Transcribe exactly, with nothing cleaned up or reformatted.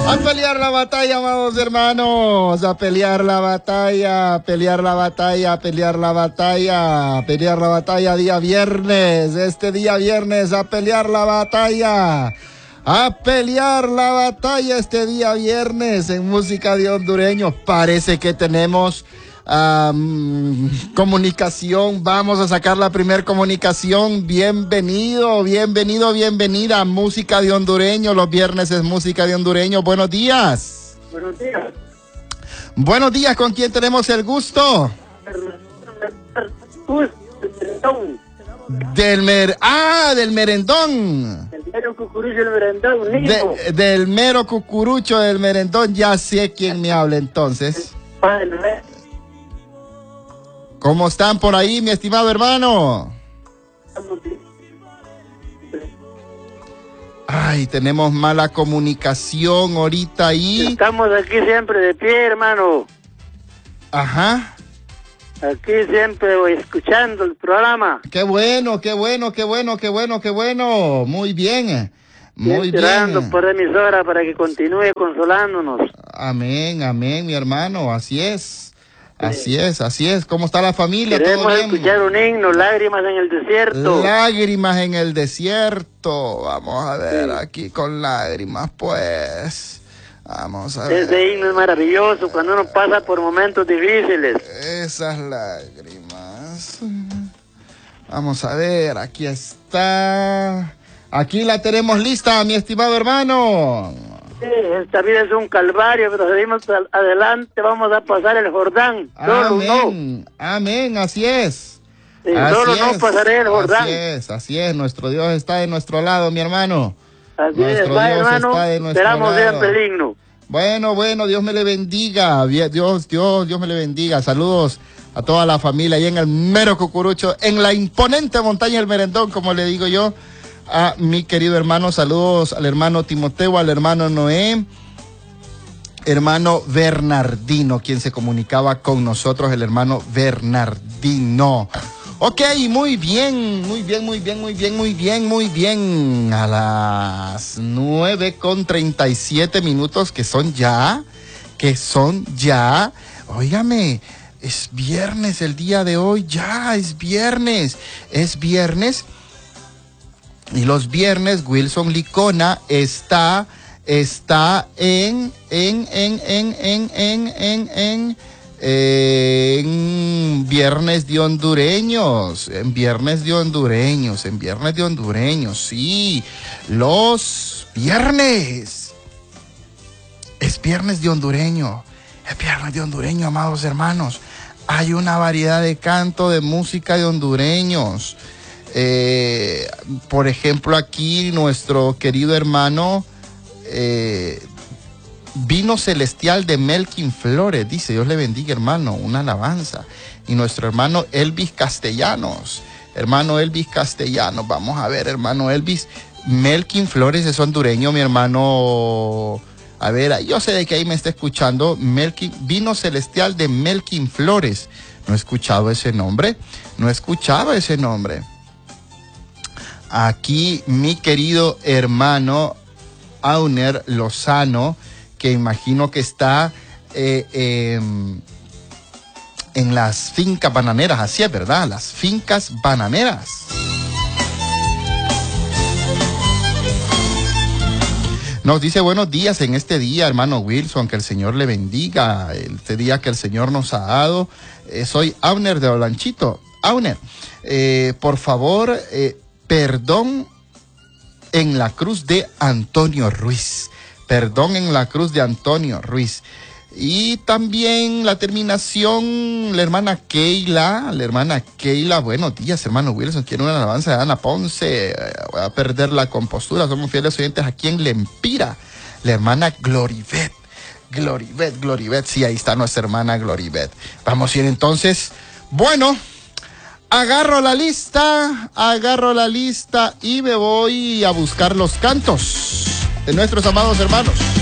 A pelear la batalla, amados hermanos, a pelear la batalla, a pelear la batalla, a pelear la batalla, a pelear la batalla día viernes, este día viernes, a pelear la batalla, a pelear la batalla este día viernes en música de hondureños. Parece que tenemos Um, comunicación. Vamos a sacar la primer comunicación. Bienvenido, bienvenido, bienvenida a Música de Hondureño. Los viernes es Música de Hondureño. Buenos días. Buenos días. Buenos días, ¿con quién tenemos el gusto? Del mer... Ah, del merendón. El mero cucurucho del merendón, niño. De, del mero cucurucho del merendón. Ya sé quién me habla entonces. ¿Cómo están por ahí, mi estimado hermano? Ay, tenemos mala comunicación ahorita ahí. Estamos aquí siempre de pie, hermano. Ajá. Aquí siempre voy escuchando el programa. Qué bueno, qué bueno, qué bueno, qué bueno, qué bueno. Muy bien. Muy Esperando bien. por emisora para que continúe consolándonos. Amén, amén, mi hermano. Así es. Así es, así es. ¿Cómo está la familia? Queremos ¿Todo bien? escuchar un himno, Lágrimas en el Desierto. Lágrimas en el desierto. Vamos a ver Sí. aquí con lágrimas, pues. Vamos a ver. Ese himno es maravilloso cuando uno pasa por momentos difíciles. Esas lágrimas. Vamos a ver, aquí está. Aquí la tenemos lista, mi estimado hermano. Sí, esta vida es un calvario, pero seguimos adelante, vamos a pasar el Jordán. Solo Amén, no. amén, así es. Sí, Así solo es, no pasaré el Jordán. Así es, así es. Nuestro Dios está de nuestro lado, mi hermano. Así Nuestro es, va, Dios hermano, está de nuestro esperamos lado. siempre el himno. Bueno, bueno, Dios me le bendiga. Bien, Dios, Dios, Dios me le bendiga. Saludos a toda la familia ahí en el mero Cucurucho, en la imponente montaña del Merendón, como le digo yo a mi querido hermano. Saludos al hermano Timoteo, al hermano Noé, hermano Bernardino, quien se comunicaba con nosotros, el hermano Bernardino. Ok, muy bien, muy bien, muy bien, muy bien, muy bien, muy bien. A las nueve con treinta y siete minutos, que son ya, que son ya. Óigame, es viernes el día de hoy, ya, es viernes, es viernes. Y los viernes Wilson Licona está, está en, en, en, en, en, en, en, en, en Viernes de Hondureños, en Viernes de Hondureños, en Viernes de Hondureños, sí, los viernes. Es Viernes de Hondureño, es Viernes de Hondureño, amados hermanos. Hay una variedad de canto, de música de hondureños. Eh, por ejemplo, aquí nuestro querido hermano eh, Vino Celestial de Melkin Flores, dice, Dios le bendiga, hermano, una alabanza. Y nuestro hermano Elvis Castellanos, hermano Elvis Castellanos, vamos a ver, hermano Elvis, Melkin Flores es hondureño, mi hermano, a ver, yo sé de que ahí me está escuchando, Melkin, Vino Celestial de Melkin Flores, no he escuchado ese nombre, no he escuchado ese nombre. Aquí mi querido hermano Auner Lozano, que imagino que está eh, eh, en las fincas bananeras, así es, ¿verdad? Las fincas bananeras. Nos dice buenos días en este día, hermano Wilson, que el Señor le bendiga, este día que el Señor nos ha dado. Eh, soy Auner de Olanchito. Auner, eh, por favor, eh, perdón en la cruz de Antonio Ruiz. Perdón en la cruz de Antonio Ruiz. Y también la terminación, la hermana Keila, la hermana Keila, buenos días, hermano Wilson, quiere una alabanza de Ana Ponce, voy a perder la compostura, somos fieles oyentes aquí en Lempira, la hermana Gloribet, Gloribet, Gloribet, sí, ahí está nuestra hermana Gloribet. Vamos a ir entonces, bueno, agarro la lista, agarro la lista y me voy a buscar los cantos de nuestros amados hermanos.